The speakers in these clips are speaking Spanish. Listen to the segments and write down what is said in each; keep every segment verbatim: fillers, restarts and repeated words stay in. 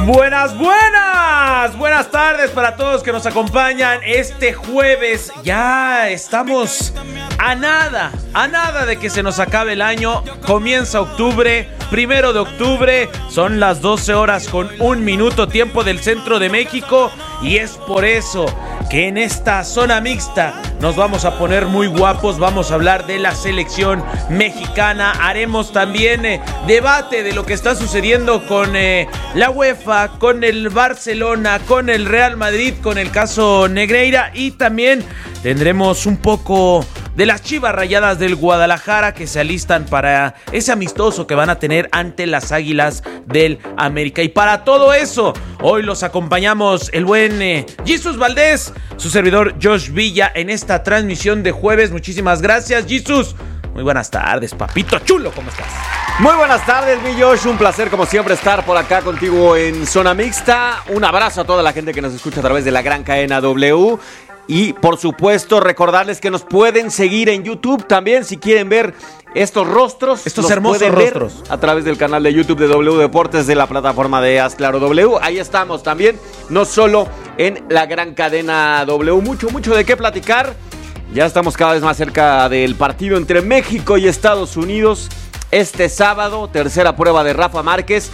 Buenas, buenas, buenas tardes para todos que nos acompañan este jueves. Ya estamos a nada, a nada de que se nos acabe el año. Comienza octubre, primero de octubre, son las doce horas con un minuto, tiempo del centro de México. Y es por eso que en esta zona mixta nos vamos a poner muy guapos. Vamos a hablar de la selección mexicana. Haremos también eh, debate de lo que está sucediendo con eh, la UEFA, con el Barcelona, con el Real Madrid, con el caso Negreira. Y también tendremos un poco de las Chivas Rayadas del Guadalajara que se alistan para ese amistoso que van a tener ante las Águilas del América. Y para todo eso, hoy los acompañamos el buen eh, Jesus Valdés, su servidor Josh Villa en esta transmisión de jueves. Muchísimas gracias, Jesus. Muy buenas tardes, papito chulo, ¿cómo estás? Muy buenas tardes, mi Josh. Un placer, como siempre, estar por acá contigo en Zona Mixta. Un abrazo a toda la gente que nos escucha a través de la gran cadena W. Y, por supuesto, recordarles que nos pueden seguir en YouTube también si quieren ver estos rostros. Estos hermosos rostros. A través del canal de YouTube de W Deportes de la plataforma de Haz Claro W. Ahí estamos también, no solo en la gran cadena W. Mucho, mucho de qué platicar. Ya estamos cada vez más cerca del partido entre México y Estados Unidos. Este sábado, tercera prueba de Rafa Márquez.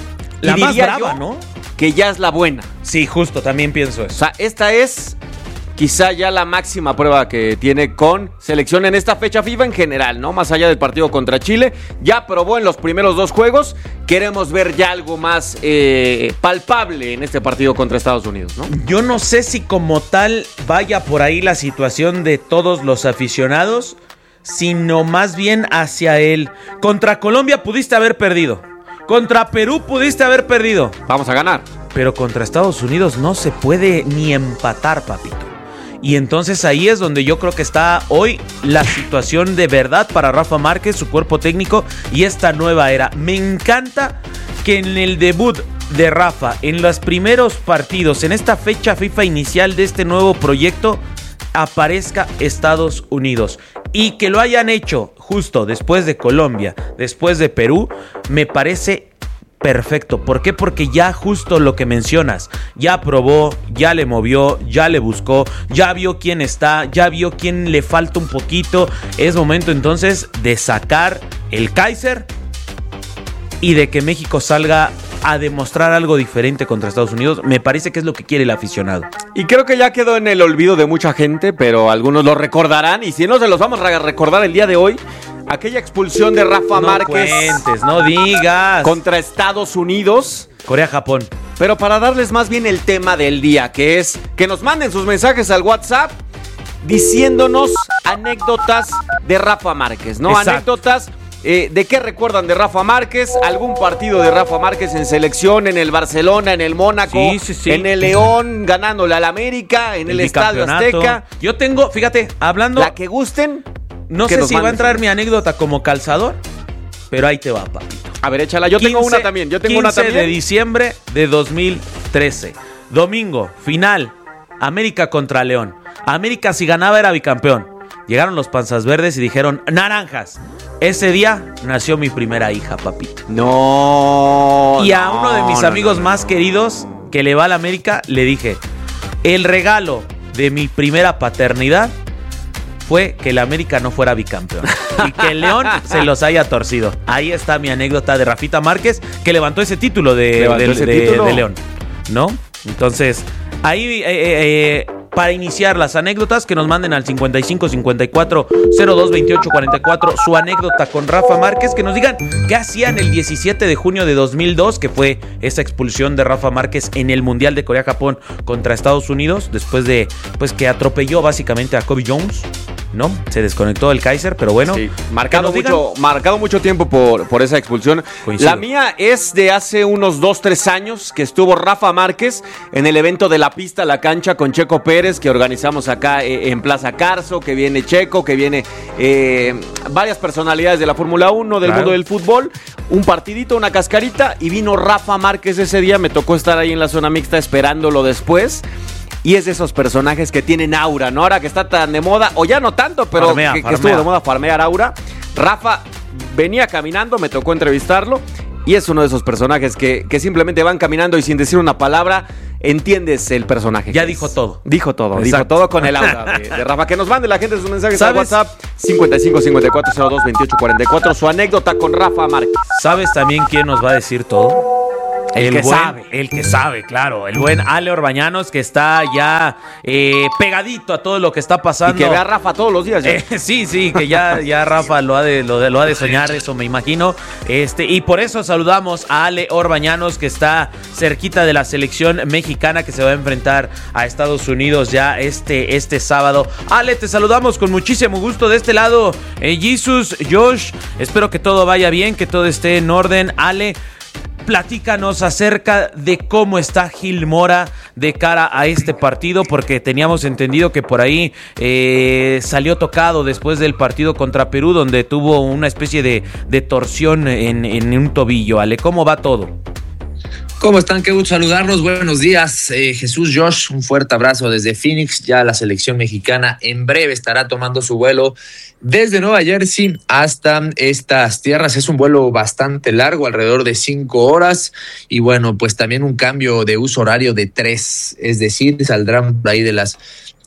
La y más diría brava, yo ¿no? Que ya es la buena. Sí, justo, también pienso eso. O sea, esta es quizá ya la máxima prueba que tiene con selección en esta fecha FIFA en general, ¿no? Más allá del partido contra Chile, ya probó en los primeros dos juegos. Queremos ver ya algo más eh, palpable en este partido contra Estados Unidos, ¿no? Yo no sé si como tal vaya por ahí la situación de todos los aficionados, sino más bien hacia él. Contra Colombia pudiste haber perdido. Contra Perú pudiste haber perdido. Vamos a ganar. Pero contra Estados Unidos no se puede ni empatar, papito. Y entonces ahí es donde yo creo que está hoy la situación de verdad para Rafa Márquez, su cuerpo técnico y esta nueva era. Me encanta que en el debut de Rafa, en los primeros partidos, en esta fecha FIFA inicial de este nuevo proyecto, aparezca Estados Unidos. Y que lo hayan hecho justo después de Colombia, después de Perú, me parece perfecto. ¿Por qué? Porque ya justo lo que mencionas, ya probó, ya le movió, ya le buscó, ya vio quién está, ya vio quién le falta un poquito. Es momento entonces de sacar el Kaiser y de que México salga a demostrar algo diferente contra Estados Unidos. Me parece que es lo que quiere el aficionado. Y creo que ya quedó en el olvido de mucha gente, pero algunos lo recordarán. Y si no, se los vamos a recordar el día de hoy. Aquella expulsión de Rafa no Márquez. Cuentes, no digas. Contra Estados Unidos. Corea-Japón. Pero para darles más bien el tema del día, que es que nos manden sus mensajes al WhatsApp diciéndonos anécdotas de Rafa Márquez, ¿no? Exacto. Anécdotas eh, de qué recuerdan de Rafa Márquez, algún partido de Rafa Márquez en selección, en el Barcelona, en el Mónaco, sí, sí, sí. en el León, ganándole al América, en el, el Estadio Azteca. Yo tengo, fíjate, hablando... La que gusten. No sé si va a entrar mi anécdota como calzador, pero ahí te va, papito. A ver, échala. Yo tengo una también. Yo tengo una también. quince de diciembre de dos mil trece. Domingo, final. América contra León. América, si ganaba, era bicampeón. Llegaron los panzas verdes y dijeron, naranjas. Ese día nació mi primera hija, papito. No. Y a no, uno de mis no, amigos no, no, más no. queridos que le va a la América, le dije, el regalo de mi primera paternidad fue que el América no fuera bicampeón y que el León se los haya torcido. Ahí está mi anécdota de Rafita Márquez, que levantó ese título de, levantó de, ese de, título. de León, ¿no? Entonces, ahí, eh, eh, para iniciar las anécdotas, que nos manden al cincuenta y cinco cincuenta y cuatro cero dos veintiocho cuarenta y cuatro su anécdota con Rafa Márquez, que nos digan qué hacían el diecisiete de junio de dos mil dos, que fue esa expulsión de Rafa Márquez en el Mundial de Corea-Japón contra Estados Unidos, después de pues que atropelló básicamente a Kobe Jones, ¿no? Se desconectó el Kaiser, pero bueno. Sí, marcado mucho, marcado mucho tiempo por, por esa expulsión. Coincido. La mía es de hace unos dos, tres años que estuvo Rafa Márquez en el evento de la pista a la cancha con Checo Pérez, que organizamos acá eh, en Plaza Carso, que viene Checo, que viene eh, varias personalidades de la Fórmula uno, del claro. mundo del fútbol. Un partidito, una cascarita, y vino Rafa Márquez ese día. Me tocó estar ahí en la zona mixta esperándolo después. Y es de esos personajes que tienen aura, ¿no? Ahora que está tan de moda, o ya no tanto, pero farmea, que, farmea. que estuvo de moda farmear aura. Rafa venía caminando, me tocó entrevistarlo, Y es uno de esos personajes que, que simplemente van caminando y sin decir una palabra, entiendes el personaje. Ya dijo es. todo. Dijo todo, Exacto. dijo todo con el aura de, de Rafa. Que nos mande la gente sus mensajes al WhatsApp cincuenta y cinco cincuenta y cuatro cero dos veintiocho cuarenta y cuatro, su anécdota con Rafa Márquez. ¿Sabes también quién nos va a decir todo? El, el que buen, sabe. El que sabe, claro. El buen Ale Orbañanos, que está ya eh, pegadito a todo lo que está pasando. Y que ve a Rafa todos los días. Eh, sí, sí, que ya, ya Rafa lo ha, de, lo, de, lo ha de soñar, eso me imagino. Este, y por eso saludamos a Ale Orbañanos, que está cerquita de la selección mexicana, que se va a enfrentar a Estados Unidos ya este, este sábado. Ale, te saludamos con muchísimo gusto de este lado. Eh, Jesus, Josh, espero que todo vaya bien, que todo esté en orden. Ale, platícanos acerca de cómo está Gil Mora de cara a este partido, porque teníamos entendido que por ahí eh, salió tocado después del partido contra Perú, donde tuvo una especie de, de torsión en, en un tobillo. Ale, ¿cómo va todo? ¿Cómo están? Qué gusto saludarlos. Buenos días, eh, Jesús, Josh. Un fuerte abrazo desde Phoenix. Ya la selección mexicana en breve estará tomando su vuelo desde Nueva Jersey hasta estas tierras. Es un vuelo bastante largo, alrededor de cinco horas. Y bueno, pues también un cambio de uso horario de tres. Es decir, saldrán por ahí de las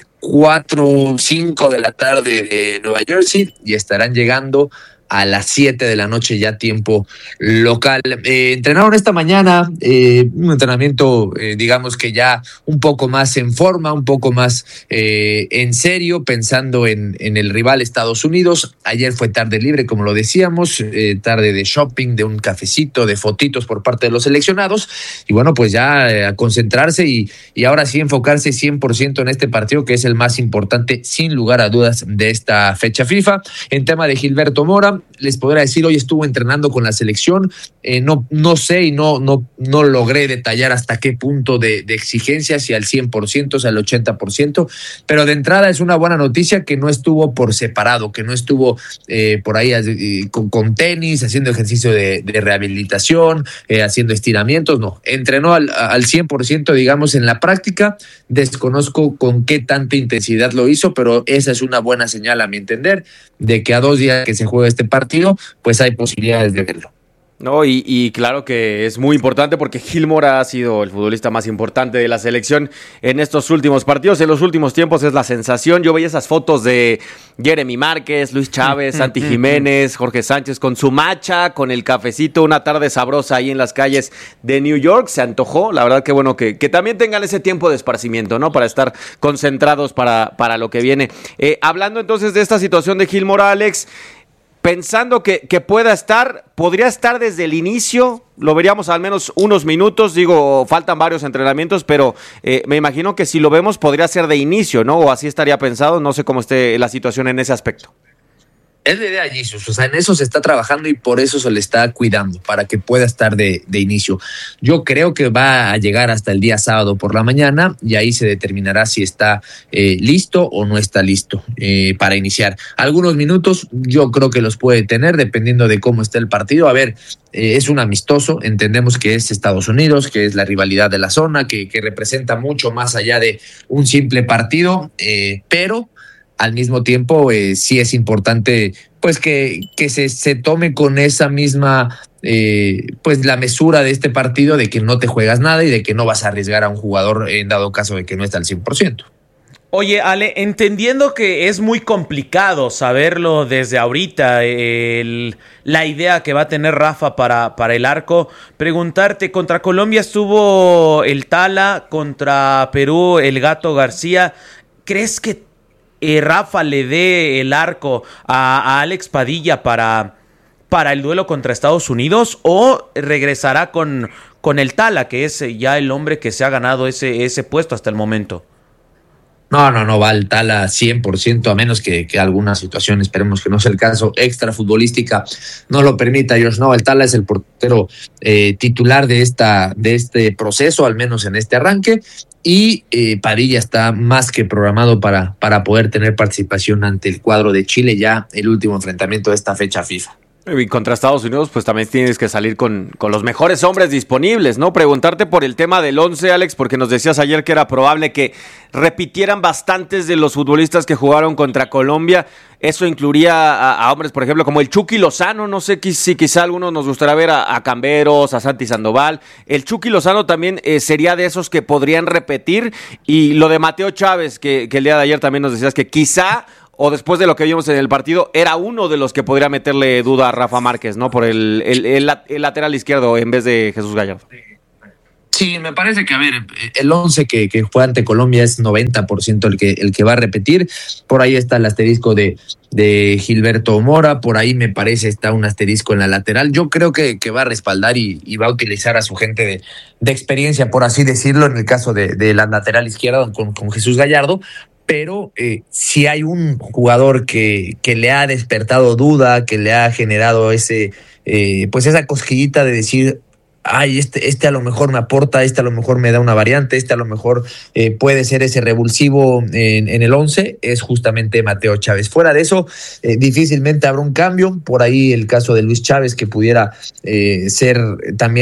cuatro o cinco de la tarde de Nueva Jersey y estarán llegando a las siete de la noche, ya tiempo local. Eh, entrenaron esta mañana, eh, un entrenamiento, eh, digamos que ya un poco más en forma, un poco más eh, en serio, pensando en, en el rival Estados Unidos. Ayer fue tarde libre, como lo decíamos, eh, tarde de shopping, de un cafecito, de fotitos por parte de los seleccionados. Y bueno, pues ya eh, a concentrarse y, y ahora sí enfocarse cien por ciento en este partido, que es el más importante, sin lugar a dudas, de esta fecha FIFA. En tema de Gilberto Mora, les podrá decir, hoy estuvo entrenando con la selección, eh, no, no sé y no, no, no logré detallar hasta qué punto de, de exigencia, si al cien por ciento, si al ochenta por ciento, pero de entrada es una buena noticia que no estuvo por separado, que no estuvo eh, por ahí eh, con, con tenis, haciendo ejercicio de, de rehabilitación, eh, haciendo estiramientos, no, entrenó al, al cien por ciento, digamos, en la práctica. Desconozco con qué tanta intensidad lo hizo, pero esa es una buena señal, a mi entender, de que a dos días que se juega este partido, pues hay posibilidades de verlo. No, y, y claro que es muy importante porque Gil Mora ha sido el futbolista más importante de la selección en estos últimos partidos. En los últimos tiempos es la sensación. Yo veía esas fotos de Jeremy Márquez, Luis Chávez, Santi Jiménez, Jorge Sánchez con su macha, con el cafecito, una tarde sabrosa ahí en las calles de New York. Se antojó, la verdad que bueno que, que también tengan ese tiempo de esparcimiento, ¿no? Para estar concentrados para, para lo que viene. Eh, hablando entonces de esta situación de Gil Mora, Alex, pensando que, que pueda estar, podría estar desde el inicio, lo veríamos al menos unos minutos, digo, faltan varios entrenamientos, pero eh, me imagino que si lo vemos podría ser de inicio, ¿no? O así estaría pensado, no sé cómo esté la situación en ese aspecto. Es la idea, Jesus, o sea, en eso se está trabajando y por eso se le está cuidando, para que pueda estar de, de inicio. Yo creo que va a llegar hasta el día sábado por la mañana y ahí se determinará si está eh, listo o no está listo eh, para iniciar. Algunos minutos yo creo que los puede tener dependiendo de cómo esté el partido. A ver, eh, es un amistoso, entendemos que es Estados Unidos, que es la rivalidad de la zona, que, que representa mucho más allá de un simple partido, eh, pero al mismo tiempo eh, sí es importante pues que, que se, se tome con esa misma eh, pues la mesura de este partido, de que no te juegas nada y de que no vas a arriesgar a un jugador en dado caso de que no está al cien por ciento. Oye, Ale, entendiendo que es muy complicado saberlo desde ahorita, el, la idea que va a tener Rafa para, para el arco, preguntarte, contra Colombia estuvo el Tala, contra Perú el Gato García, ¿crees que Eh, Rafa le dé el arco a, a Alex Padilla para, para el duelo contra Estados Unidos, o regresará con, con el Tala, que es ya el hombre que se ha ganado ese, ese puesto hasta el momento? No, no, no va al Tala cien por ciento, a menos que, que alguna situación, esperemos que no sea el caso, extra futbolística no lo permita. Josh, no, el Tala es el portero eh, titular de, esta, de este proceso, al menos en este arranque, y eh, Padilla está más que programado para, para poder tener participación ante el cuadro de Chile, ya el último enfrentamiento de esta fecha FIFA. Y contra Estados Unidos, pues también tienes que salir con, con los mejores hombres disponibles, ¿no? Preguntarte por el tema del once, Alex, porque nos decías ayer que era probable que repitieran bastantes de los futbolistas que jugaron contra Colombia. Eso incluiría a, a hombres, por ejemplo, como el Chucky Lozano. No sé si quizá algunos nos gustaría ver a, a Camberos, a Santi Sandoval. El Chucky Lozano también eh, sería de esos que podrían repetir. Y lo de Mateo Chávez, que, que el día de ayer también nos decías que quizá, o después de lo que vimos en el partido, era uno de los que podría meterle duda a Rafa Márquez, ¿no? Por el, el, el, el lateral izquierdo en vez de Jesús Gallardo. Sí, me parece que, a ver, el once que, que juega ante Colombia es noventa por ciento el que, el que va a repetir. Por ahí está el asterisco de, de Gilberto Mora, por ahí me parece está un asterisco en la lateral. Yo creo que, que va a respaldar y, y va a utilizar a su gente de, de experiencia, por así decirlo, en el caso de, de la lateral izquierda con, con Jesús Gallardo. Pero eh, si hay un jugador que, que le ha despertado duda, que le ha generado ese, eh, pues esa cosquillita de decir, ay, este, este a lo mejor me aporta, este a lo mejor me da una variante, este a lo mejor eh, puede ser ese revulsivo en, en el once, es justamente Mateo Chávez. Fuera de eso, eh, difícilmente habrá un cambio. Por ahí el caso de Luis Chávez, que pudiera eh, ser también